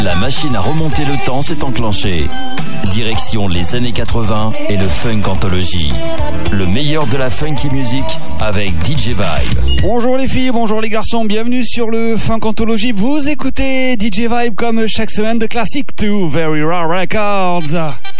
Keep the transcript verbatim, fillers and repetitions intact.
La machine à remonter le temps s'est enclenchée. Direction les années quatre-vingts et le Funk Anthology. Le meilleur de la funky music avec D J Vibe. Bonjour les filles, bonjour les garçons, bienvenue sur le Funk Anthology. Vous écoutez D J Vibe comme chaque semaine de classique to Very Rare Records.